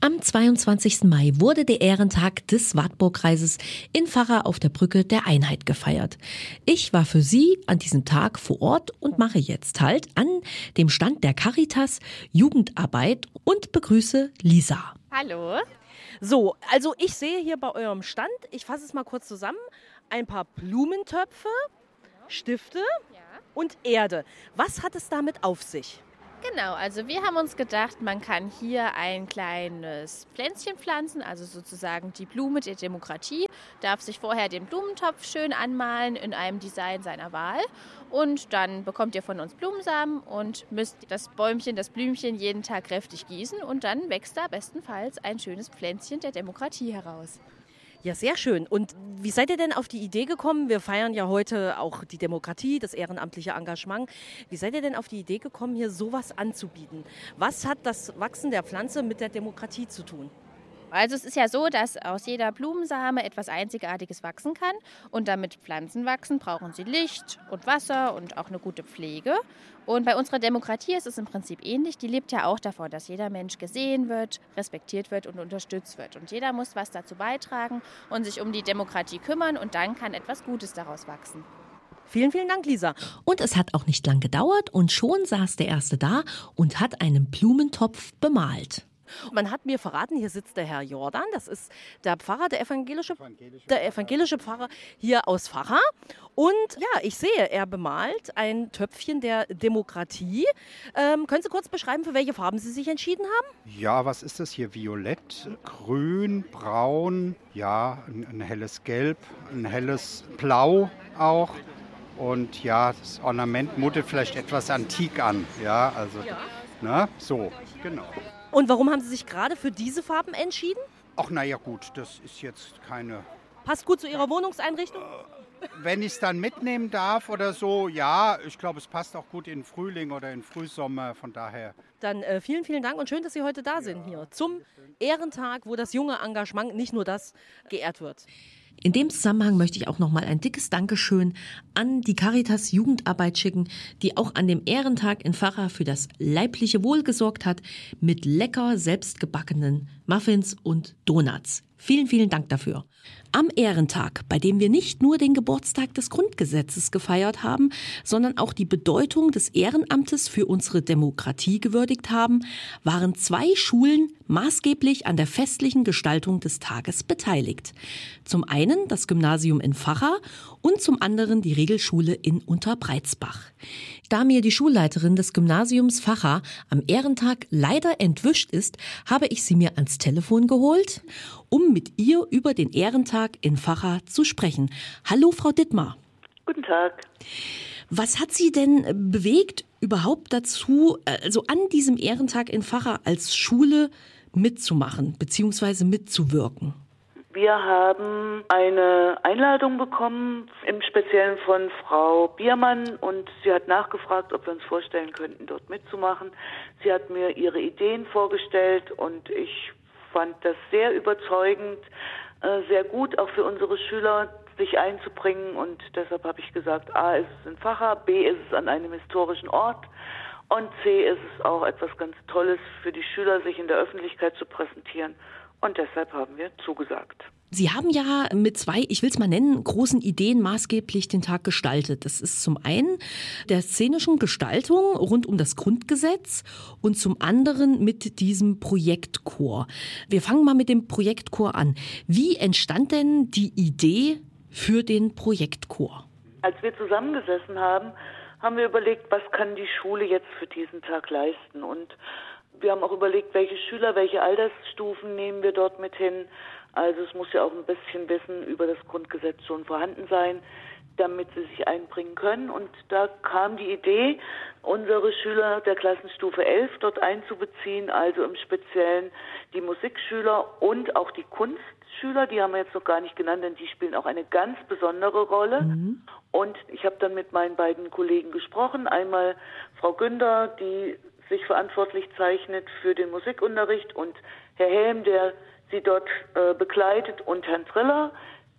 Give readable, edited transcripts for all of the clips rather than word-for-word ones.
Am 22. Mai wurde der Ehrentag des Wartburgkreises in Pfarrer auf der Brücke der Einheit gefeiert. Ich war für Sie an diesem Tag vor Ort und mache jetzt Halt an dem Stand der Caritas Jugendarbeit und begrüße Lisa. Hallo. So, also ich sehe hier bei eurem Stand, ich fasse es mal kurz zusammen, ein paar Blumentöpfe, Stifte und Erde. Was hat es damit auf sich? Genau, also wir haben uns gedacht, man kann hier ein kleines Pflänzchen pflanzen, also sozusagen die Blume der Demokratie, darf sich vorher den Blumentopf schön anmalen in einem Design seiner Wahl und dann bekommt ihr von uns Blumensamen und müsst das Bäumchen, das Blümchen jeden Tag kräftig gießen und dann wächst da bestenfalls ein schönes Pflänzchen der Demokratie heraus. Ja, sehr schön. Und wie seid ihr denn auf die Idee gekommen? Wir feiern ja heute auch die Demokratie, das ehrenamtliche Engagement. Wie seid ihr denn auf die Idee gekommen, hier sowas anzubieten? Was hat das Wachsen der Pflanze mit der Demokratie zu tun? Also es ist ja so, dass aus jeder Blumensame etwas Einzigartiges wachsen kann. Und damit Pflanzen wachsen, brauchen sie Licht und Wasser und auch eine gute Pflege. Und bei unserer Demokratie ist es im Prinzip ähnlich. Die lebt ja auch davon, dass jeder Mensch gesehen wird, respektiert wird und unterstützt wird. Und jeder muss was dazu beitragen und sich um die Demokratie kümmern. Und dann kann etwas Gutes daraus wachsen. Vielen, vielen Dank, Lisa. Und es hat auch nicht lang gedauert und schon saß der Erste da und hat einen Blumentopf bemalt. Man hat mir verraten, hier sitzt der Herr Jordan, das ist der Pfarrer, der evangelische Pfarrer hier aus Pfarrer. Und ja, ich sehe, er bemalt ein Töpfchen der Demokratie. Können Sie kurz beschreiben, für welche Farben Sie sich entschieden haben? Ja, was ist das hier? Violett, grün, braun, ja, ein helles Gelb, ein helles Blau auch. Und ja, das Ornament mutet vielleicht etwas antik an. Ja, also, na, so, genau. Und warum haben Sie sich gerade für diese Farben entschieden? Ach, naja, gut, das ist jetzt keine... Passt gut zu Ihrer Wohnungseinrichtung? Wenn ich es dann mitnehmen darf oder so, ja, ich glaube, es passt auch gut in Frühling oder in Frühsommer, von daher. Dann vielen, vielen Dank und schön, dass Sie heute da sind hier zum Ehrentag, wo das junge Engagement, nicht nur das, geehrt wird. In dem Zusammenhang möchte ich auch nochmal ein dickes Dankeschön an die Caritas Jugendarbeit schicken, die auch an dem Ehrentag in Pfarrer für das leibliche Wohl gesorgt hat mit lecker selbstgebackenen Muffins und Donuts. Vielen, vielen Dank dafür. Am Ehrentag, bei dem wir nicht nur den Geburtstag des Grundgesetzes gefeiert haben, sondern auch die Bedeutung des Ehrenamtes für unsere Demokratie gewürdigt haben, waren 2 Schulen maßgeblich an der festlichen Gestaltung des Tages beteiligt. Zum einen das Gymnasium in Pfarrer und zum anderen die Regelschule in Unterbreizbach. Da mir die Schulleiterin des Gymnasiums Pfarrer am Ehrentag leider entwischt ist, habe ich sie mir ans Telefon geholt, um mit ihr über den Ehrentag in Pfarrer zu sprechen. Hallo, Frau Dittmar. Guten Tag. Was hat Sie denn bewegt, überhaupt dazu, also an diesem Ehrentag in Pfarrer als Schule mitzumachen bzw. mitzuwirken? Wir haben eine Einladung bekommen, im Speziellen von Frau Biermann, und sie hat nachgefragt, ob wir uns vorstellen könnten, dort mitzumachen. Sie hat mir ihre Ideen vorgestellt und ich fand das sehr überzeugend, sehr gut auch für unsere Schüler sich einzubringen, und deshalb habe ich gesagt, A, ist es in Pfarrer, B, ist es an einem historischen Ort und C, ist es auch etwas ganz Tolles für die Schüler, sich in der Öffentlichkeit zu präsentieren. Und deshalb haben wir zugesagt. Sie haben ja mit 2, ich will es mal nennen, großen Ideen maßgeblich den Tag gestaltet. Das ist zum einen der szenischen Gestaltung rund um das Grundgesetz und zum anderen mit diesem Projektchor. Wir fangen mal mit dem Projektchor an. Wie entstand denn die Idee für den Projektchor? Als wir zusammengesessen haben, haben wir überlegt, was kann die Schule jetzt für diesen Tag leisten. Und wir haben auch überlegt, welche Schüler, welche Altersstufen nehmen wir dort mit hin. Also es muss ja auch ein bisschen Wissen über das Grundgesetz schon vorhanden sein, damit sie sich einbringen können. Und da kam die Idee, unsere Schüler der Klassenstufe 11 dort einzubeziehen, also im Speziellen die Musikschüler und auch die Kunstschüler. Die haben wir jetzt noch gar nicht genannt, denn die spielen auch eine ganz besondere Rolle. Mhm. Und ich habe dann mit meinen beiden Kollegen gesprochen. Einmal Frau Günder, die sich verantwortlich zeichnet für den Musikunterricht, und Herr Helm, der sie dort begleitet, und Herrn Triller,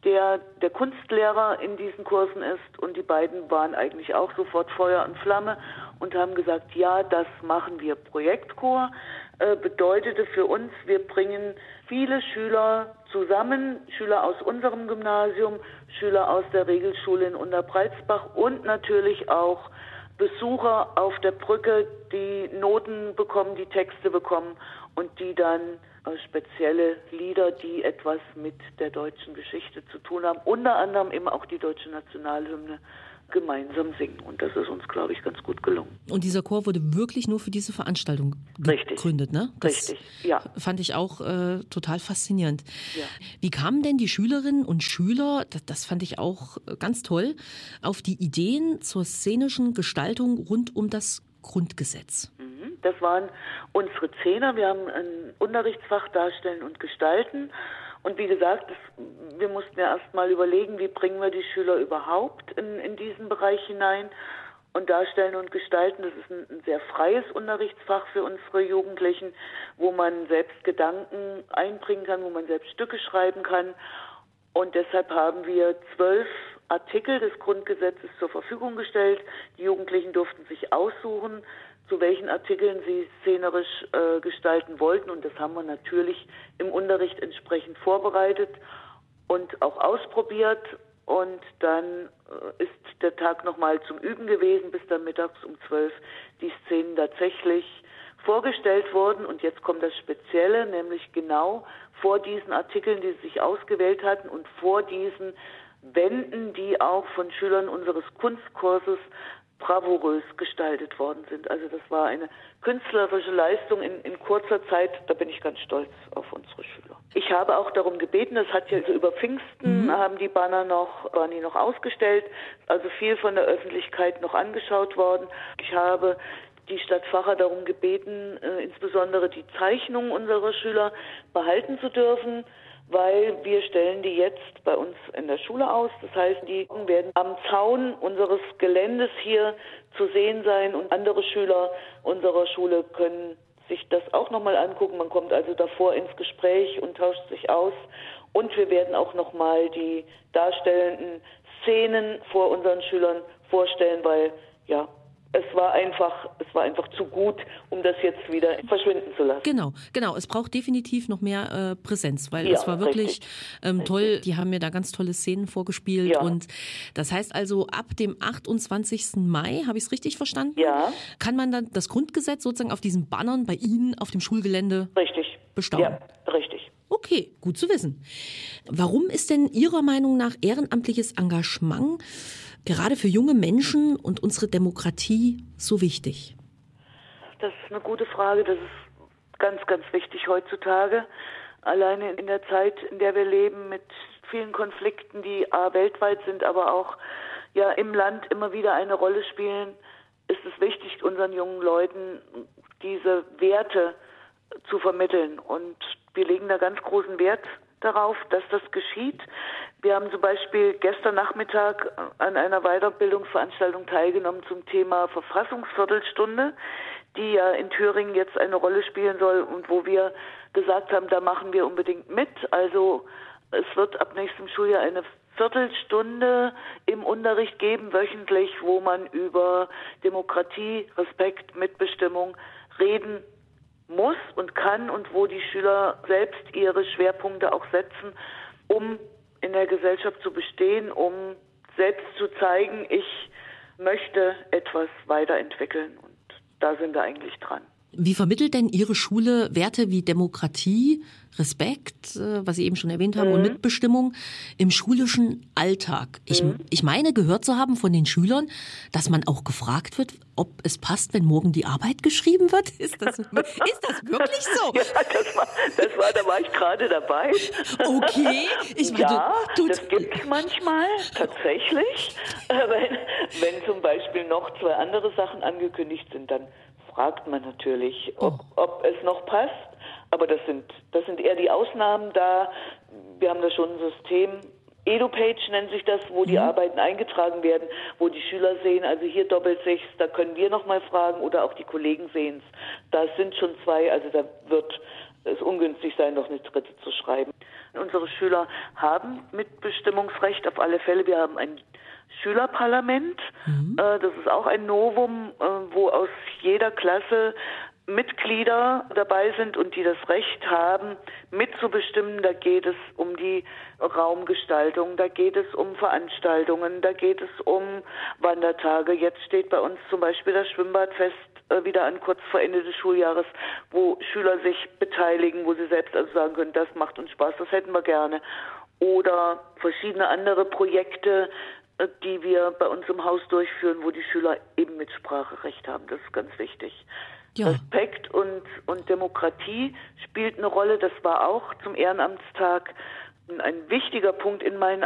der Kunstlehrer in diesen Kursen ist, und die beiden waren eigentlich auch sofort Feuer und Flamme und haben gesagt, ja, das machen wir. Projektchor bedeutete für uns, wir bringen viele Schüler zusammen, Schüler aus unserem Gymnasium, Schüler aus der Regelschule in Unterbreitsbach und natürlich auch Besucher auf der Brücke, die Noten bekommen, die Texte bekommen und die dann spezielle Lieder, die etwas mit der deutschen Geschichte zu tun haben, unter anderem eben auch die deutsche Nationalhymne, gemeinsam singen. Und das ist uns, glaube ich, ganz gut gelungen. Und dieser Chor wurde wirklich nur für diese Veranstaltung gegründet, ne? Das Richtig, ja. Fand ich auch total faszinierend. Ja. Wie kamen denn die Schülerinnen und Schüler, das fand ich auch ganz toll, auf die Ideen zur szenischen Gestaltung rund um das Grundgesetz? Das waren unsere Zehner. Wir haben ein Unterrichtsfach Darstellen und Gestalten. Und wie gesagt, wir mussten ja erst mal überlegen, wie bringen wir die Schüler überhaupt in diesen Bereich hinein. Und Darstellen und Gestalten, das ist ein sehr freies Unterrichtsfach für unsere Jugendlichen, wo man selbst Gedanken einbringen kann, wo man selbst Stücke schreiben kann. Und deshalb haben wir 12 Artikel des Grundgesetzes zur Verfügung gestellt. Die Jugendlichen durften sich aussuchen, zu welchen Artikeln sie szenerisch gestalten wollten. Und das haben wir natürlich im Unterricht entsprechend vorbereitet und auch ausprobiert. Und dann ist der Tag nochmal zum Üben gewesen, bis dann mittags um 12 die Szenen tatsächlich vorgestellt wurden. Und jetzt kommt das Spezielle, nämlich genau vor diesen Artikeln, die sie sich ausgewählt hatten und vor diesen Wänden, die auch von Schülern unseres Kunstkurses bravourös gestaltet worden sind. Also das war eine künstlerische Leistung in kurzer Zeit. Da bin ich ganz stolz auf unsere Schüler. Ich habe auch darum gebeten, das hat ja also über Pfingsten haben die Banner waren die noch ausgestellt, also viel von der Öffentlichkeit noch angeschaut worden. Ich habe die Stadt Vacha darum gebeten, insbesondere die Zeichnungen unserer Schüler behalten zu dürfen, weil wir stellen die jetzt bei uns in der Schule aus. Das heißt, die werden am Zaun unseres Geländes hier zu sehen sein und andere Schüler unserer Schule können sich das auch nochmal angucken. Man kommt also davor ins Gespräch und tauscht sich aus. Und wir werden auch nochmal die darstellenden Szenen vor unseren Schülern vorstellen, weil ja, es war einfach zu gut, um das jetzt wieder verschwinden zu lassen. Genau. Es braucht definitiv noch mehr Präsenz, weil es war wirklich toll. Die haben mir da ganz tolle Szenen vorgespielt. Ja. Und das heißt also, ab dem 28. Mai, habe ich es richtig verstanden? Ja. Kann man dann das Grundgesetz sozusagen auf diesen Bannern bei Ihnen auf dem Schulgelände bestaunen? Ja, richtig. Okay, gut zu wissen. Warum ist denn Ihrer Meinung nach ehrenamtliches Engagement gerade für junge Menschen und unsere Demokratie so wichtig? Das ist eine gute Frage. Das ist ganz, ganz wichtig heutzutage. Alleine in der Zeit, in der wir leben, mit vielen Konflikten, die weltweit sind, aber auch ja im Land immer wieder eine Rolle spielen, ist es wichtig, unseren jungen Leuten diese Werte zu vermitteln. Und wir legen da ganz großen Wert darauf, dass das geschieht. Wir haben zum Beispiel gestern Nachmittag an einer Weiterbildungsveranstaltung teilgenommen zum Thema Verfassungsviertelstunde, die ja in Thüringen jetzt eine Rolle spielen soll und wo wir gesagt haben, da machen wir unbedingt mit. Also es wird ab nächstem Schuljahr eine Viertelstunde im Unterricht geben, wöchentlich, wo man über Demokratie, Respekt, Mitbestimmung reden muss und kann und wo die Schüler selbst ihre Schwerpunkte auch setzen, um in der Gesellschaft zu bestehen, um selbst zu zeigen, ich möchte etwas weiterentwickeln. Und da sind wir eigentlich dran. Wie vermittelt denn Ihre Schule Werte wie Demokratie, Respekt, was Sie eben schon erwähnt haben, und Mitbestimmung im schulischen Alltag? Ich meine, gehört zu haben von den Schülern, dass man auch gefragt wird, ob es passt, wenn morgen die Arbeit geschrieben wird? Ist das wirklich so? Ja, da war ich gerade dabei. Okay. Das gibt es manchmal, tatsächlich. Wenn zum Beispiel noch 2 andere Sachen angekündigt sind, dann fragt man natürlich, ob es noch passt. Aber das sind eher die Ausnahmen da. Wir haben da schon ein System, EduPage nennt sich das, wo die Arbeiten eingetragen werden, wo die Schüler sehen, also hier doppelt sich's, da können wir nochmal fragen oder auch die Kollegen sehen es. Da sind schon 2, also da wird es ungünstig sein, noch eine dritte zu schreiben. Unsere Schüler haben Mitbestimmungsrecht auf alle Fälle. Wir haben ein Schülerparlament. Das ist auch ein Novum, wo aus jeder Klasse Mitglieder dabei sind und die das Recht haben, mitzubestimmen. Da geht es um die Raumgestaltung, da geht es um Veranstaltungen, da geht es um Wandertage. Jetzt steht bei uns zum Beispiel das Schwimmbadfest wieder an, kurz vor Ende des Schuljahres, wo Schüler sich beteiligen, wo sie selbst also sagen können, das macht uns Spaß, das hätten wir gerne. Oder verschiedene andere Projekte, die wir bei uns im Haus durchführen, wo die Schüler eben Mitspracherecht haben. Das ist ganz wichtig. Ja. Respekt und Demokratie spielt eine Rolle. Das war auch zum Ehrenamtstag ein wichtiger Punkt in meinen